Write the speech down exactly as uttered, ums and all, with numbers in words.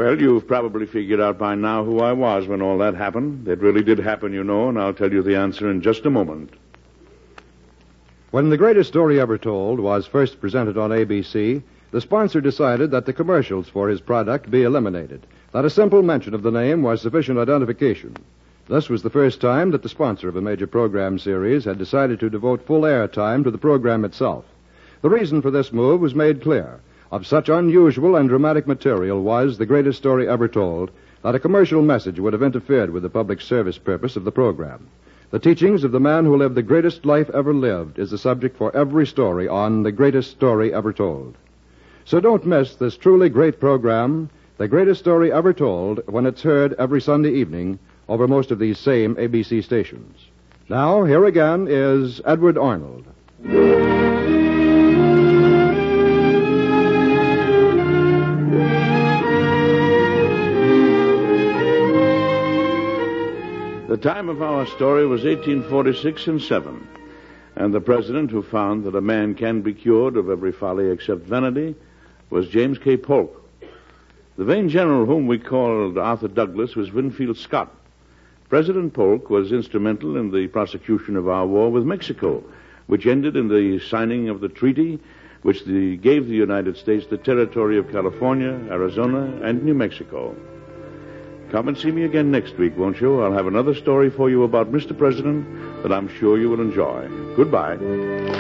Well, you've probably figured out by now who I was when all that happened. It really did happen, you know, and I'll tell you the answer in just a moment. When The Greatest Story Ever Told was first presented on A B C, the sponsor decided that the commercials for his product be eliminated, that a simple mention of the name was sufficient identification. This was the first time that the sponsor of a major program series had decided to devote full airtime to the program itself. The reason for this move was made clear. Of such unusual and dramatic material was The Greatest Story Ever Told that a commercial message would have interfered with the public service purpose of the program. The teachings of the man who lived the greatest life ever lived is the subject for every story on The Greatest Story Ever Told. So don't miss this truly great program, The Greatest Story Ever Told, when it's heard every Sunday evening over most of these same A B C stations. Now, here again is Edward Arnold. The time of our story was eighteen forty-six and seven, and the president who found that a man can be cured of every folly except vanity was James K. Polk. The vain general whom we called Arthur Douglas was Winfield Scott. President Polk was instrumental in the prosecution of our war with Mexico, which ended in the signing of the treaty which the, gave the United States the territory of California, Arizona, and New Mexico. Come and see me again next week, won't you? I'll have another story for you about Mister President that I'm sure you will enjoy. Goodbye.